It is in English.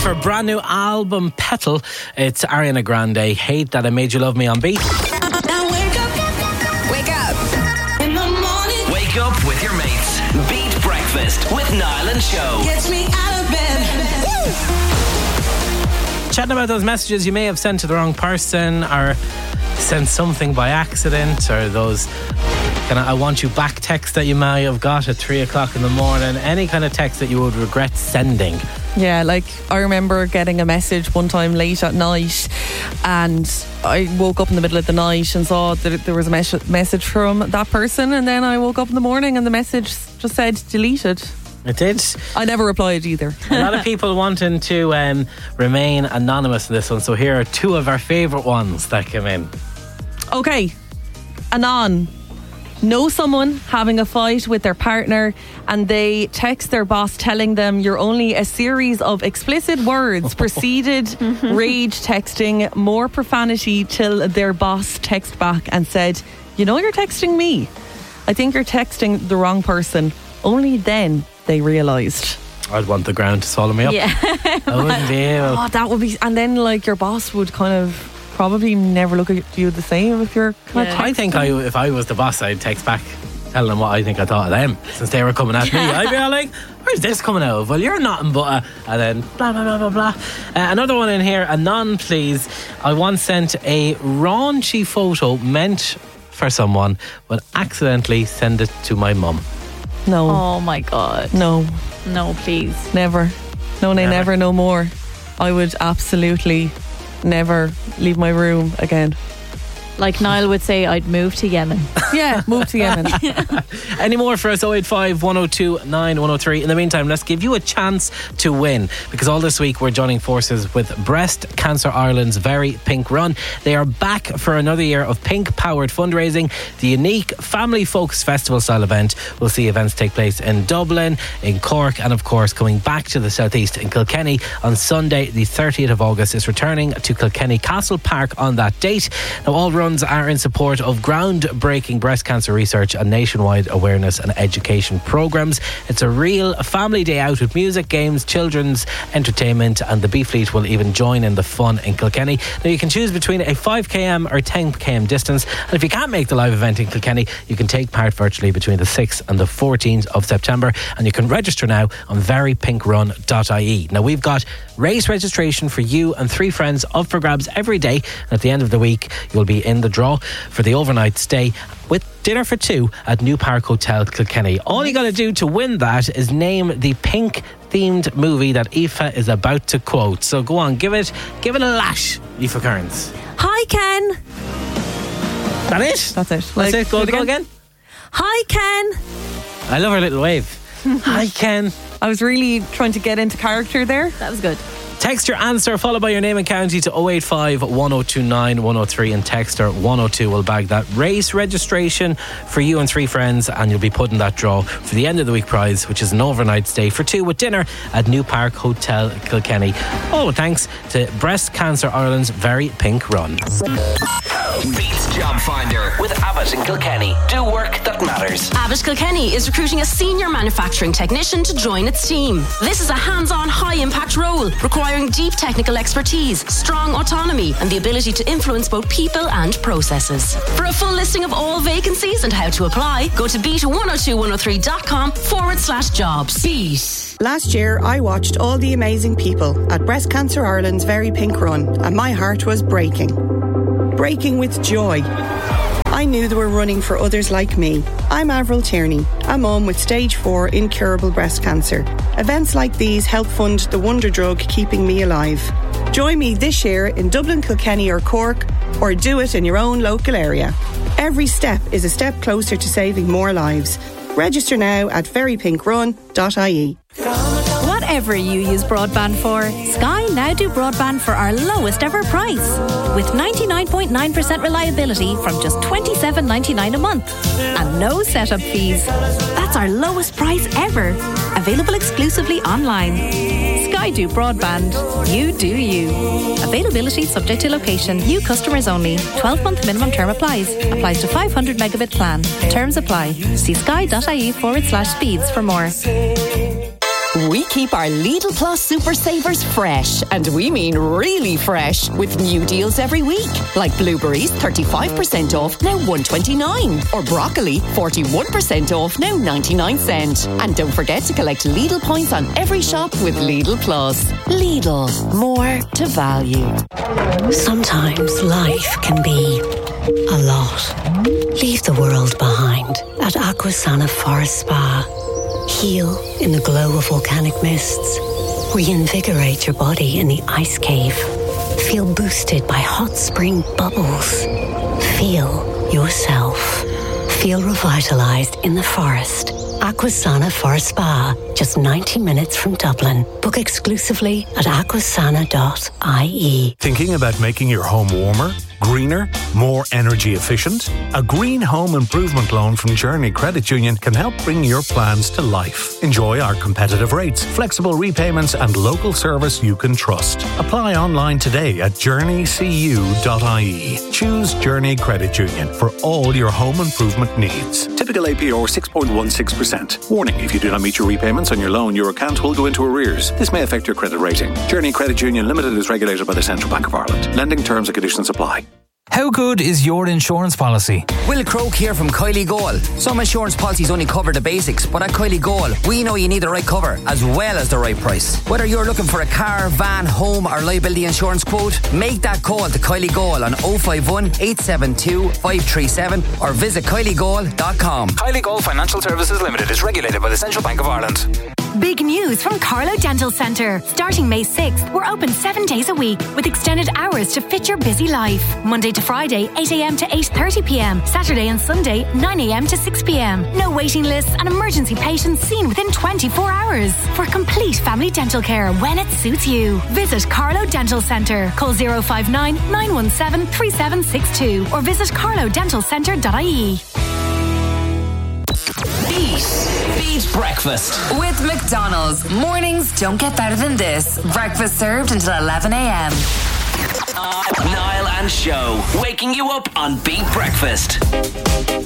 Off her brand new album Petal, it's Ariana Grande, Hate That I Made You Love Me on Beat. Now wake up. Wake up. In the morning. Wake up with your mates. Beat Breakfast with Niall and Show. Gets me out of bed. Chatting about those messages you may have sent to the wrong person, or sent something by accident, or those kind of I want you back text that you may have got at 3 o'clock in the morning. Any kind of text that you would regret sending. Yeah, like I remember getting a message one time late at night, and I woke up in the middle of the night and saw that there was a message from that person, and then I woke up in the morning and the message just said deleted. It did. I never replied either. A lot of people wanting to remain anonymous in this one, so here are two of our favourite ones that came in. Okay, Anon. Know someone having a fight with their partner and they text their boss telling them you're only a series of explicit words, proceeded rage texting, more profanity, till their boss texted back and said, you know you're texting me. I think you're texting the wrong person. Only then they realised. I'd want the ground to swallow me up. Yeah. I wouldn't be able. Oh, that would be... And then like your boss would kind of probably never look at you the same if you're kind of texting. I think if I was the boss, I'd text back telling them what I think I thought of them, since they were coming at me. I'd be all like, where's this coming out of? Well, you're nothing but and then blah blah blah blah blah. Another one in here, Anon please. I once sent a raunchy photo meant for someone but accidentally sent it to my mum. No. Oh my God. No, please. never. No, never, no more. I would absolutely never leave my room again. Like Niall would say, I'd move to Yemen. Yeah, move to Yemen. Any more for us? 085 102 9103. In the meantime, let's give you a chance to win, because all this week we're joining forces with Breast Cancer Ireland's Very Pink Run. They are back for another year of pink powered fundraising. The unique family focused festival style event will see events take place in Dublin, in Cork, and of course coming back to the southeast in Kilkenny on Sunday the 30th of August. It's returning to Kilkenny Castle Park on that date. Now all runs are in support of groundbreaking breast cancer research and nationwide awareness and education programs. It's a real family day out with music, games, children's entertainment, and the B-Fleet will even join in the fun in Kilkenny. Now you can choose between a 5km or 10km distance, and if you can't make the live event in Kilkenny, you can take part virtually between the 6th and the 14th of September, and you can register now on verypinkrun.ie. Now we've got race registration for you and 3 friends up for grabs every day, and at the end of the week you'll be in the draw for the overnight stay with dinner for 2 at New Park Hotel Kilkenny. All you got to do to win that is name the pink themed movie that Aoife is about to quote. So go on, give it a lash, Aoife Kearns. Hi, Ken. That it? That's it. That's it. Go again. Hi, Ken. I love her little wave. Hi, Ken. I was really trying to get into character there. That was good. Text your answer followed by your name and county to 085 1029 103, and texter 102 will bag that race registration for you and 3 friends, and you'll be put in that draw for the end of the week prize, which is an overnight stay for 2 with dinner at New Park Hotel Kilkenny. All thanks to Breast Cancer Ireland's Very Pink Run. Beats Job Finder with Abbott in Kilkenny. Do work that matters. Abbott Kilkenny is recruiting a senior manufacturing technician to join its team. This is a hands-on, high-impact role requiring deep technical expertise, strong autonomy, and the ability to influence both people and processes. For a full listing of all vacancies and how to apply, go to beat102103.com/jobs. Beat. Last year, I watched all the amazing people at Breast Cancer Ireland's Very Pink Run, and my heart was breaking with joy. I knew they were running for others like me. I'm Avril Tierney, a mum with stage 4 incurable breast cancer. Events like these help fund the wonder drug keeping me alive. Join me this year in Dublin, Kilkenny or Cork, or do it in your own local area. Every step is a step closer to saving more lives. Register now at verypinkrun.ie. Whatever you use broadband for, Sky now do broadband for our lowest ever price. With 99.9% reliability from just $27.99 a month. And no setup fees. That's our lowest price ever. Available exclusively online. Sky do broadband. You do you. Availability subject to location. New customers only. 12-month minimum term applies. Applies to 500 megabit plan. Terms apply. See sky.ie/speeds for more. We keep our Lidl Plus Super Savers fresh, and we mean really fresh, with new deals every week. Like blueberries, 35% off, now $1.29. Or broccoli, 41% off, now 99 cents. And don't forget to collect Lidl points on every shop with Lidl Plus. Lidl, more to value. Sometimes life can be a lot. Leave the world behind at Aquasana Forest Spa. Heal in the glow of volcanic mists. Reinvigorate your body in the ice cave. Feel boosted by hot spring bubbles. Feel yourself. Feel revitalized in the forest. Aquasana Forest Spa, just 90 minutes from Dublin. Book exclusively at aquasana.ie. Thinking about making your home warmer, greener, more energy efficient? A green home improvement loan from Journey Credit Union can help bring your plans to life. Enjoy our competitive rates, flexible repayments and local service you can trust. Apply online today at journeycu.ie. Choose Journey Credit Union for all your home improvement needs. Typical APR 6.16%. Warning, if you do not meet your repayments on your loan, your account will go into arrears. This may affect your credit rating. Journey Credit Union Limited is regulated by the Central Bank of Ireland. Lending terms and conditions apply. How good is your insurance policy? Will Croak here from Kylie Goal. Some insurance policies only cover the basics, but at Kylie Goal, we know you need the right cover as well as the right price. Whether you're looking for a car, van, home or liability insurance quote, make that call to Kylie Goal on 051 872 537 or visit kyliegoal.com. Kylie Goal Financial Services Limited is regulated by the Central Bank of Ireland. Big news from Carlo Dental Centre. Starting May 6th, we're open 7 days a week with extended hours to fit your busy life. Monday to Friday, 8 a.m. to 8:30 p.m. Saturday and Sunday, 9 a.m. to 6 p.m. No waiting lists and emergency patients seen within 24 hours. For complete family dental care when it suits you. Visit Carlo Dental Centre. Call 059 917 3762 or visit carlodentalcentre.ie. Beat breakfast. With McDonald's. Mornings don't get better than this. Breakfast served until 11 a.m. Niall and Show, waking you up on Beat Breakfast.